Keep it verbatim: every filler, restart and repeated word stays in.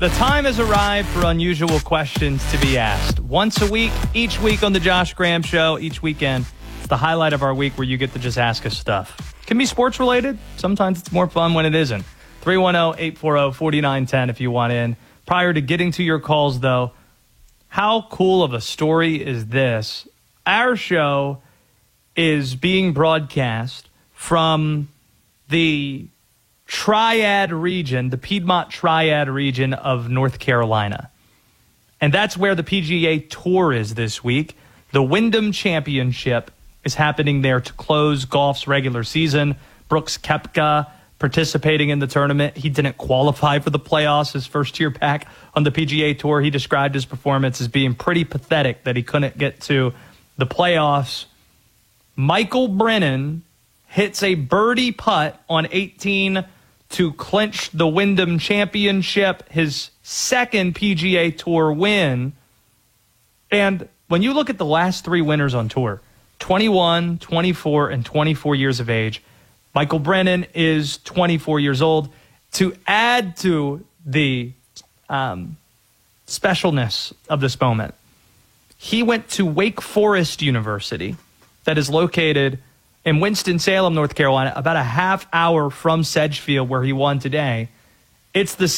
The time has arrived for unusual questions to be asked. Once a week, each week on the Josh Graham Show, each weekend. It's the highlight of our week where you get to just ask us stuff. It can be sports related. Sometimes it's more fun when it isn't. three one zero, eight four zero, four nine one zero if you want in. Prior to getting to your calls, though, how cool of a story is this? Our show is being broadcast from the Triad region, the Piedmont Triad region of North Carolina. And that's where the P G A Tour is this week. The Wyndham Championship is happening there to close golf's regular season. Brooks Koepka participating in the tournament. He didn't qualify for the playoffs his first year back on the P G A Tour. He described his performance as being pretty pathetic that he couldn't get to the playoffs. Michael Brennan hits a birdie putt on eighteen to clinch the Wyndham Championship, his second P G A Tour win. And when you look at the last three winners on tour, twenty-one, twenty-four, and twenty-four years of age, Michael Brennan is twenty-four years old. To add to the um, specialness of this moment, he went to Wake Forest University, that is located in Winston-Salem, North Carolina, about a half hour from Sedgefield, where he won today. It's the